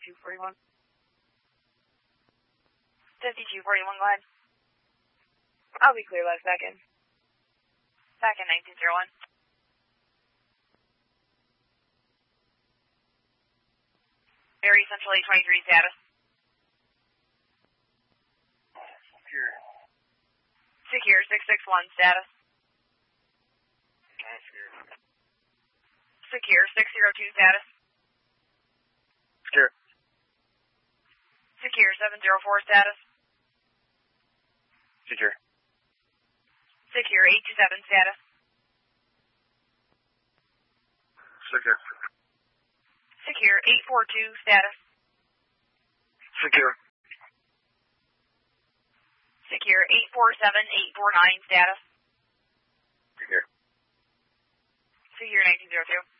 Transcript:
5241. 5241, go ahead. I'll be clear last second. Second, 1901. Mary Central 823 status. Secure. Secure 661 status. Secure. Secure 602 status. Secure. Secure 704 status. Secure. Secure 827 status. Secure. Secure 842 status. Secure. Secure 847, 849 status. Secure. Secure 1902.